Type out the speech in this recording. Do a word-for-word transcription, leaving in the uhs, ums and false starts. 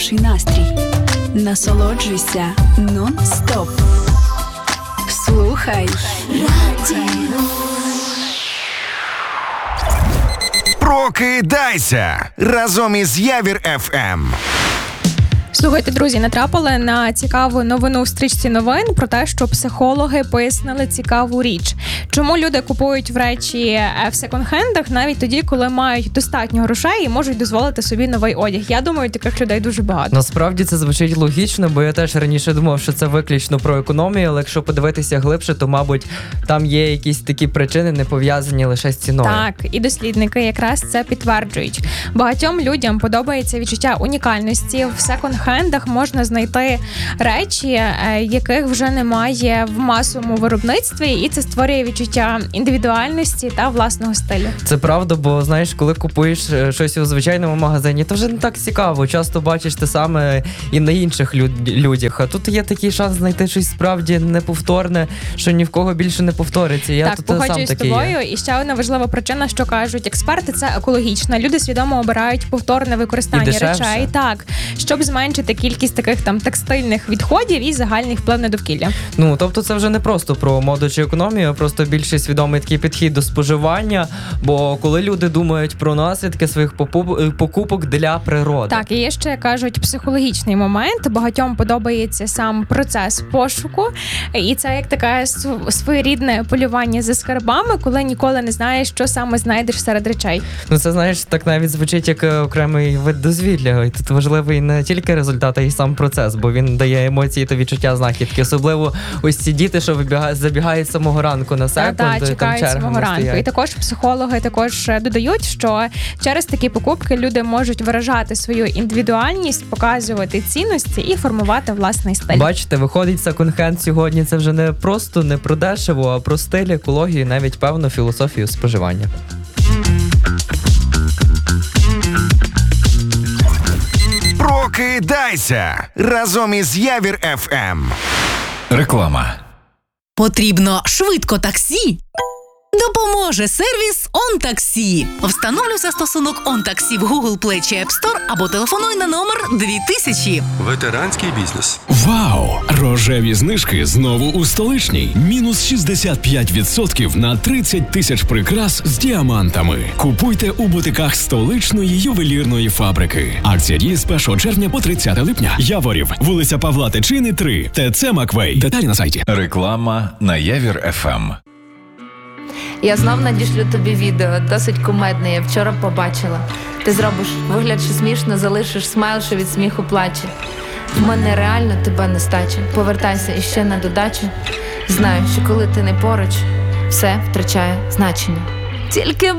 хороший настрій. Насолоджуйся нон-стоп. Слухай радіо. Прокидайся разом із Явір еф ем. Слухайте, друзі, натрапили на цікаву новину в стрічці новин про те, що психологи пояснили цікаву річ. Чому люди купують в речі в секонд-хендах навіть тоді, коли мають достатньо грошей і можуть дозволити собі новий одяг. Я думаю, таких людей дуже багато. Насправді це звучить логічно, бо я теж раніше думав, що це виключно про економію, але якщо подивитися глибше, то, мабуть, там є якісь такі причини, не пов'язані лише з ціною. Так, і дослідники якраз це підтверджують. Багатьом людям подобається відчуття унікальності. В секонд-хендах можна знайти речі, яких вже немає в масовому виробництві, і це створює відчуття індивідуальності та власного стилю. Це правда, бо, знаєш, коли купуєш щось у звичайному магазині, то вже не так цікаво. Часто бачиш те саме і на інших люд- людях. А тут є такий шанс знайти щось справді неповторне, що ні в кого більше не повториться. Я так, тут сам погоджуюсь з такий тобою. є. І ще одна важлива причина, що кажуть експерти, це екологічна. Люди свідомо обирають повторне використання речей, так, щоб зменшити кількість таких там текстильних відходів і загальний вплив на довкілля. Ну, тобто це вже не просто про моду чи економію, а просто більш свідомий такий підхід до споживання, бо коли люди думають про наслідки своїх покупок для природи. Так, і є ще, кажуть, психологічний момент. Багатьом подобається сам процес пошуку, і це як таке своєрідне полювання за скарбами, коли ніколи не знаєш, що саме знайдеш серед речей. Ну, це, знаєш, так навіть звучить як окремий вид дозвілля. І тут важливий не тільки результат, а й сам процес, бо він дає емоції та відчуття знахідки. Особливо ось ці діти, що вибігають, забігають з самого ранку на секунду. Так, та, чекають самого ранку. Стоять. І також психологи також додають, що через такі покупки люди можуть виражати свою індивідуальність, показувати цінності і формувати власний стиль. Бачите, виходить секонд-хенд сьогодні, це вже не просто не про дешево, а про стиль, екологію, навіть певну філософію споживання. Прокидайся разом із Явір еф ем. Реклама. Потрібно швидко таксі? Допоможе сервіс OnTaxi. Встановлюй застосунок OnTaxi в Google Play чи App Store або телефонуй на номер дві тисячі. Ветеранський бізнес. Вау! Рожеві знижки знову у столичній. Мінус шістдесят п'ять відсотків на тридцять тисяч прикрас з діамантами. Купуйте у бутиках столичної ювелірної фабрики. Акція діє з першого червня по тридцяте липня. Яворів, вулиця Павла Тичини, три. ТЦ Маквей. Деталі на сайті. Реклама на Явір еф ем. Я знов надішлю тобі відео, досить кумедне, я вчора побачила. Ти зробиш вигляд, що смішно, залишиш смайл, що від сміху плаче. В мене реально тебе нестача. Повертайся іще на додачу. Знаю, що коли ти не поруч, все втрачає значення. Тільки